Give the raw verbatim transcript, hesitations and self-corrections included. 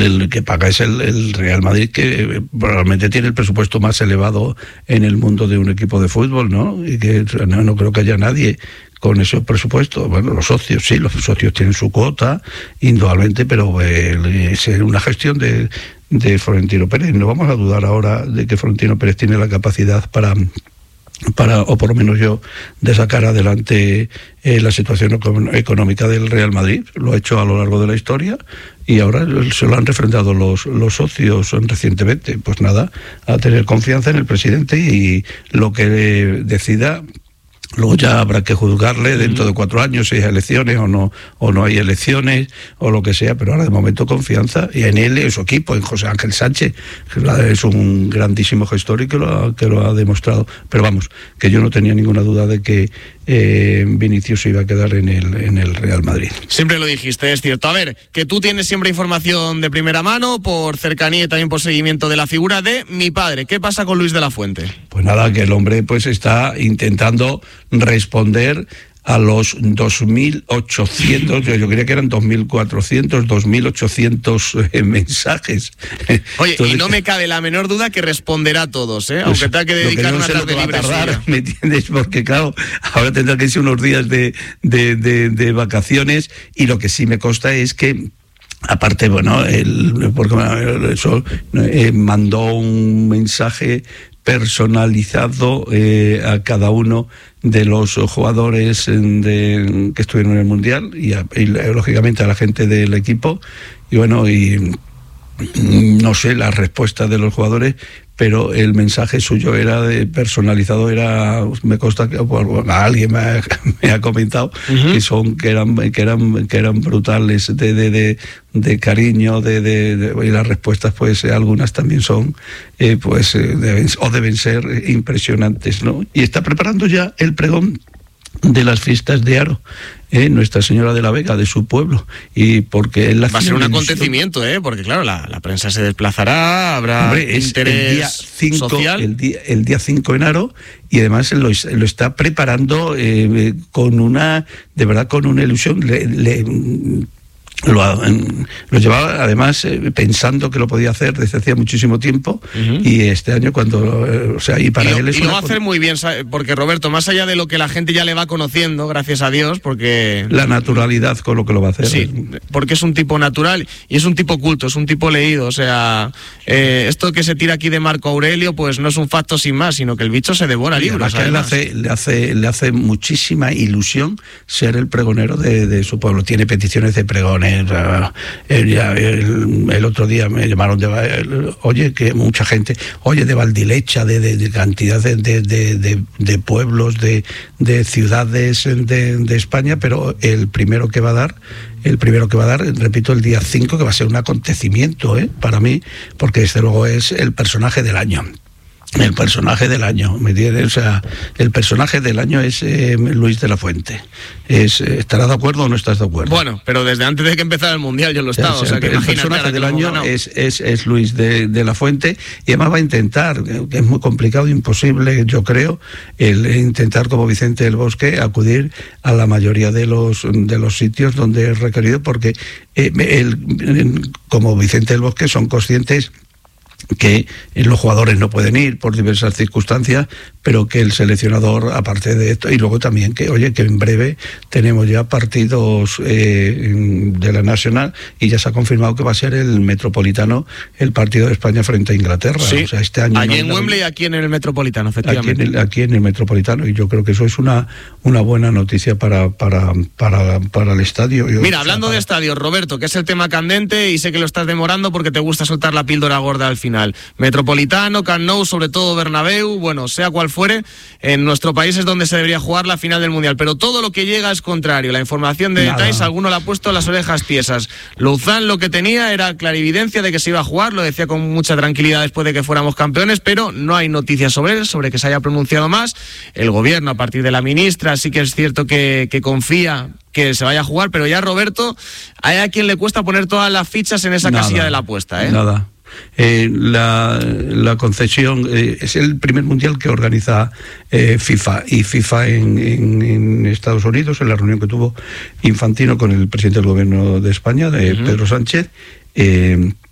el que paga es el, el Real Madrid, que probablemente tiene el presupuesto más elevado en el mundo de un equipo de fútbol, ¿no? Y que no, no creo que haya nadie con ese presupuesto. Bueno, los socios, sí, los socios tienen su cuota, indudablemente, pero eh, es una gestión de, de Florentino Pérez. No vamos a dudar ahora de que Florentino Pérez tiene la capacidad para... para, o por lo menos yo, de sacar adelante eh, la situación económica del Real Madrid. Lo ha hecho a lo largo de la historia y ahora se lo han refrendado los, los socios recientemente. Pues nada, a tener confianza en el presidente y lo que decida. Luego ya habrá que juzgarle dentro de cuatro años si hay elecciones o no, o no hay elecciones, o lo que sea, pero ahora de momento confianza, y en él, en su equipo, en José Ángel Sánchez, que es un grandísimo gestor y que lo ha, que lo ha demostrado. Pero vamos, que yo no tenía ninguna duda de que eh, Vinicius se iba a quedar en el, en el Real Madrid. Siempre lo dijiste, es cierto. A ver, que tú tienes siempre información de primera mano, por cercanía y también por seguimiento de la figura de mi padre. ¿Qué pasa con Luis de la Fuente? Pues nada, que el hombre pues está intentando responder a los dos mil ochocientos, yo, yo creía que eran dos mil cuatrocientos, dos mil ochocientos eh, mensajes. Oye, entonces, y no me cabe la menor duda que responderá a todos, ¿eh? Aunque tenga que dedicar una tarde libre. ¿Me entiendes? Porque claro, ahora tendrá que irse unos días de, de, de, de vacaciones, y lo que sí me consta es que aparte, bueno, él, porque eso, eh, mandó un mensaje personalizado eh, a cada uno de los jugadores de, que estuvieron en el Mundial y, a, y lógicamente a la gente del equipo, y bueno, y no sé las respuestas de los jugadores, pero el mensaje suyo era de personalizado, era, me consta que alguien me ha, me ha comentado uh-huh. que son que eran que eran que eran brutales de de, de, de cariño, de, de, de y las respuestas pues algunas también son eh, pues eh, deben, o deben ser impresionantes, ¿no? Y está preparando ya el pregón de las fiestas de Haro, eh, Nuestra Señora de la Vega, de su pueblo, y porque él va a ser un acontecimiento, eh, porque claro, la, la prensa se desplazará, habrá Hombre, es interés el día cinco, social. El día, el día cinco en Haro, y además lo, lo está preparando eh, con una, de verdad, con una ilusión. Le, le, Lo, lo llevaba además eh, pensando que lo podía hacer desde hacía muchísimo tiempo, uh-huh. y este año cuando eh, o sea y para y lo, él es y lo una... va a hacer muy bien, porque Roberto, más allá de lo que la gente ya le va conociendo, gracias a Dios, porque la naturalidad con lo que lo va a hacer, sí, porque es un tipo natural y es un tipo culto, es un tipo leído, o sea, eh, esto que se tira aquí de Marco Aurelio pues no es un facto sin más, sino que el bicho se devora y libros. Que le hace le hace le hace muchísima ilusión ser el pregonero de, de su pueblo. Tiene peticiones de pregones. El, el, el otro día me llamaron de el, oye, que mucha gente, oye, de Valdilecha, de, de, de cantidad de, de, de, de pueblos, de, de ciudades de, de España, pero el primero que va a dar el primero que va a dar, repito, el día cinco, que va a ser un acontecimiento, ¿eh? Para mí, porque desde luego es el personaje del año. El personaje del año, ¿me entiendes? O sea, el personaje del año es eh, Luis de la Fuente. Es, ¿estarás de acuerdo o no estás de acuerdo? Bueno, pero desde antes de que empezara el Mundial yo lo estaba. O sea, o sea, que el personaje del año es, es, es Luis de, de la Fuente, y además va a intentar, que es muy complicado, imposible, yo creo, el intentar, como Vicente del Bosque, acudir a la mayoría de los, de los sitios donde es requerido, porque eh, el, como Vicente del Bosque son conscientes que los jugadores no pueden ir por diversas circunstancias, pero que el seleccionador, aparte de esto, y luego también que, oye, que en breve tenemos ya partidos eh, de la Nacional, y ya se ha confirmado que va a ser el Metropolitano el partido de España frente a Inglaterra. Sí. O sea, este año allí no en la... Wembley y aquí en el Metropolitano, efectivamente. Aquí en el, aquí en el Metropolitano, y yo creo que eso es una, una buena noticia para, para, para, para el estadio. Mira, o sea, hablando para... de estadios, Roberto, que es el tema candente, y sé que lo estás demorando porque te gusta soltar la píldora gorda al final. Metropolitano, Camp Nou, sobre todo Bernabéu, bueno, sea cual fuere, en nuestro país es donde se debería jugar la final del Mundial, pero todo lo que llega es contrario. La información de detalles, alguno le ha puesto las orejas tiesas. Louzán lo que tenía era clarividencia de que se iba a jugar, lo decía con mucha tranquilidad después de que fuéramos campeones, pero no hay noticias sobre él, sobre que se haya pronunciado más. El gobierno, a partir de la ministra, sí que es cierto que, que confía que se vaya a jugar, pero ya, Roberto, hay a quien le cuesta poner todas las fichas en esa nada, casilla de la apuesta, ¿eh? Nada. Eh, la, la concesión eh, es el primer mundial que organiza eh, FIFA, y FIFA en, en, en Estados Unidos, en la reunión que tuvo Infantino con el presidente del gobierno de España, de uh-huh. Pedro Sánchez, eh,